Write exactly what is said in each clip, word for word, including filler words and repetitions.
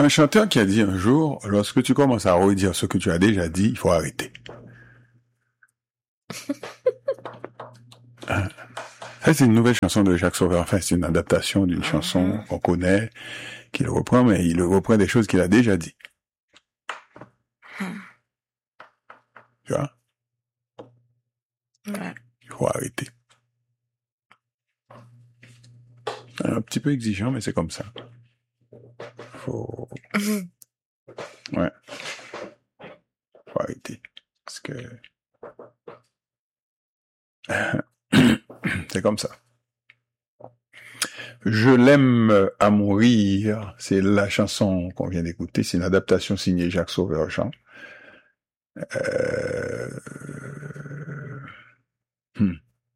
un chanteur qui a dit un jour, lorsque tu commences à redire ce que tu as déjà dit, il faut arrêter. Ça, c'est une nouvelle chanson de Jacques Sauveur. Enfin, c'est une adaptation d'une chanson qu'on connaît, qu'il reprend, mais il reprend des choses qu'il a déjà dit. Tu vois? Ouais. Il faut arrêter. Un petit peu exigeant, mais c'est comme ça. Faut... Ouais. Faut arrêter. Parce que... c'est comme ça. Je l'aime à mourir, c'est la chanson qu'on vient d'écouter, c'est une adaptation signée Jacques Sauveur-Jean. Euh... Hmm.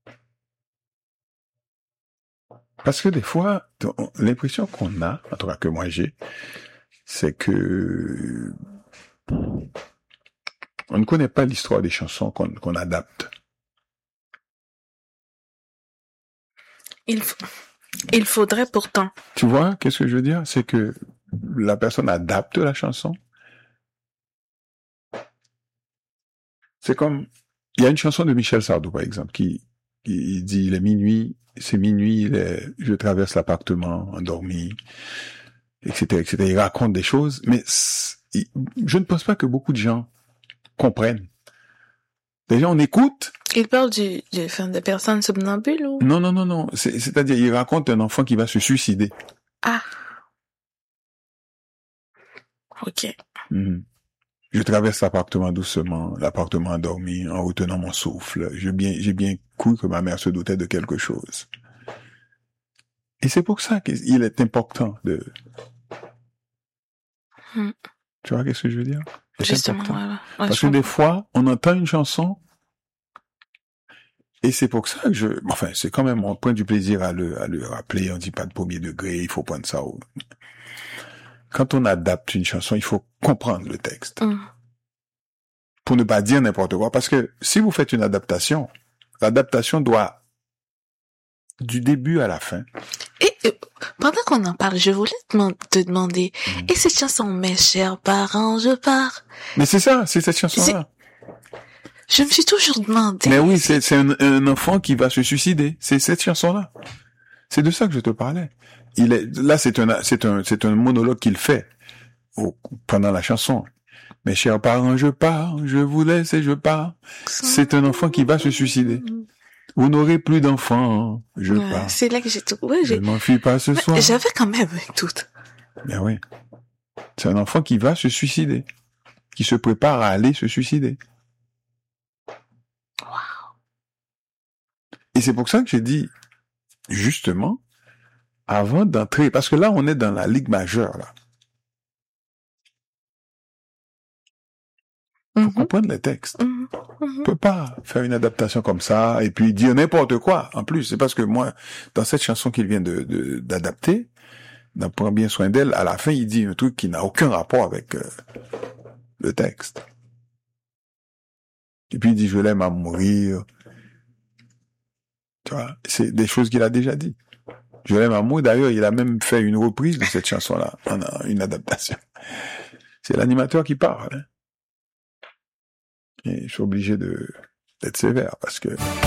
Parce que des fois, l'impression qu'on a, en tout cas que moi j'ai, c'est que on ne connaît pas l'histoire des chansons qu'on, qu'on adapte. Il, f... Il faudrait pourtant. Tu vois, qu'est-ce que je veux dire? C'est que la personne adapte la chanson. C'est comme, il y a une chanson de Michel Sardou, par exemple, qui, qui dit, il est minuit, c'est minuit, il est, je traverse l'appartement, endormi, et cetera, et cetera. Il raconte des choses, mais il, je ne pense pas que beaucoup de gens comprennent. Déjà, on écoute. Il parle du, du, enfin, de personnes somnambules ou? Non, non, non, non. C'est, c'est-à-dire, il raconte un enfant qui va se suicider. Ah. Ok. Mm-hmm. Je traverse l'appartement doucement, l'appartement endormi, en retenant mon souffle. J'ai bien, j'ai bien cru que ma mère se doutait de quelque chose. Et c'est pour ça qu'il est important de... Mm. Tu vois qu'est-ce que je veux dire? C'est Justement, important. voilà. Ouais, Parce que des fois, on entend une chanson, et c'est pour ça que je... Enfin, c'est quand même, on prend du plaisir à le, à le rappeler, on dit pas de premier degré, il faut prendre ça au... Quand on adapte une chanson, il faut comprendre le texte. Mm. Pour ne pas dire n'importe quoi. Parce que si vous faites une adaptation, l'adaptation doit, du début à la fin. Et euh, pendant qu'on en parle, je voulais te, te demander, mmh. et cette chanson, mes chers parents, je pars. Mais c'est ça, c'est cette chanson-là. C'est... Je me suis toujours demandé. Mais oui, c'est, c'est un, un enfant qui va se suicider. C'est cette chanson-là. C'est de ça que je te parlais. Il est, là, c'est un, c'est un, c'est un monologue qu'il fait au, pendant la chanson. Mes chers parents, je pars, je vous laisse et je pars. C'est un enfant qui va se suicider. Vous n'aurez plus d'enfants, je ouais, pars. C'est là que j'ai tout. Ouais, je j'ai... ne m'enfuis pas ce mais soir. J'avais quand même un doute. Ben oui. C'est un enfant qui va se suicider. Qui se prépare à aller se suicider. Wow. Et c'est pour ça que j'ai dit, justement, avant d'entrer, parce que là, on est dans la ligue majeure, là. Faut mm-hmm. comprendre les textes. Mm-hmm. On peut pas faire une adaptation comme ça et puis dire n'importe quoi. En plus, c'est parce que moi, dans cette chanson qu'il vient de, de d'adapter, d'en prendre bien soin d'elle, à la fin, il dit un truc qui n'a aucun rapport avec euh, le texte. Et puis il dit je l'aime à mourir. Tu vois, c'est des choses qu'il a déjà dit. Je l'aime à mourir. D'ailleurs, il a même fait une reprise de cette chanson-là, une adaptation. C'est l'animateur qui parle. Hein. Et je suis obligé de d'être sévère parce que